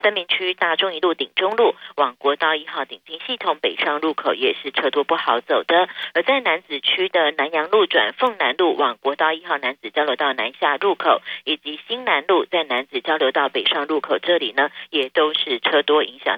三民区大中一路顶中路往国道1号顶进系统北上入口也是车多不好走的。而在楠梓区的南阳路转凤南路往国道1号楠梓交流道南下入口，以及新南路在楠梓交流道北上入口这里呢，也都是车多影响